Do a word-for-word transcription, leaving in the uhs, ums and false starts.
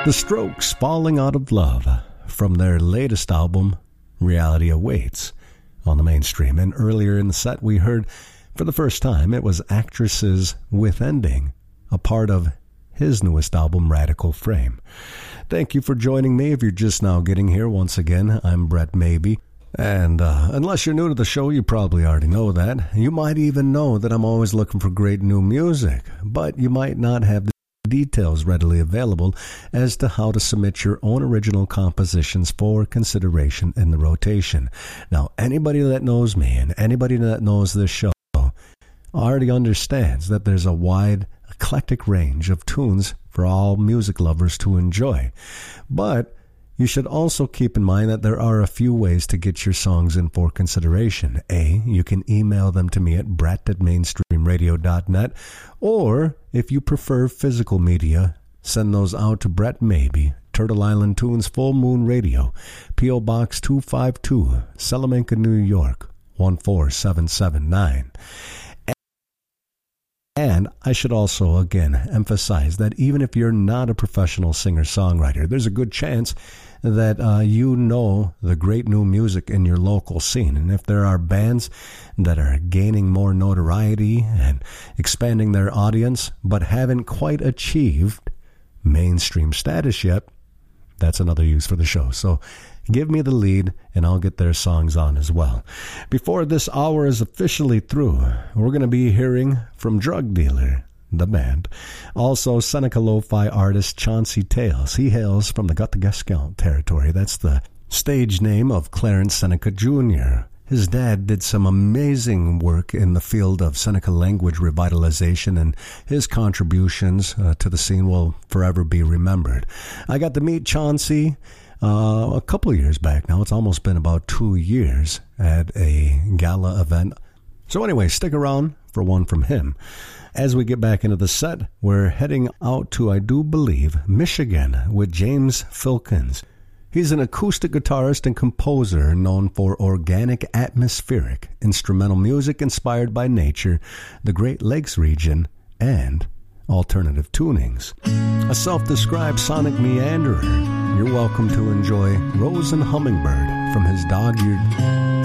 The Strokes, Falling Out of Love, from their latest album, Reality Awaits, on the mainstream. And earlier in the set, we heard, for the first time, it was Actresses with Ending, a part of his newest album, Radical Frame. Thank you for joining me. If you're just now getting here, once again, I'm Brett Maybe. And uh, unless you're new to the show, you probably already know that. You might even know that I'm always looking for great new music, but you might not have the details readily available as to how to submit your own original compositions for consideration in the rotation. Now, anybody that knows me and anybody that knows this show already understands that there's a wide, eclectic range of tunes for all music lovers to enjoy. But you should also keep in mind that there are a few ways to get your songs in for consideration. A, you can email them to me at brett at mainstream radio dot net, or if you prefer physical media, send those out to Brett Maybe, Turtle Island Tunes, Full Moon Radio, P O. Box two five two, Salamanca, New York, one four seven seven nine. And I should also, again, emphasize that even if you're not a professional singer-songwriter, there's a good chance that uh, you know the great new music in your local scene. And if there are bands that are gaining more notoriety and expanding their audience, but haven't quite achieved mainstream status yet, that's another use for the show. So give me the lead, and I'll get their songs on as well. Before this hour is officially through, we're going to be hearing from Drug Dealer, the band. Also, Seneca Lo-Fi artist Chauncey Tales. He hails from the Guthagascount territory. That's the stage name of Clarence Seneca Junior His dad did some amazing work in the field of Seneca language revitalization, and his contributions uh, to the scene will forever be remembered. I got to meet Chauncey Uh, a couple of years back now. It's almost been about two years at a gala event. So anyway, stick around for one from him. As we get back into the set, we're heading out to, I do believe, Michigan with James Filkins. He's an acoustic guitarist and composer known for organic, atmospheric, instrumental music inspired by nature, the Great Lakes region, and alternative tunings. A self-described sonic meanderer, you're welcome to enjoy Rose and Hummingbird from his dog-eared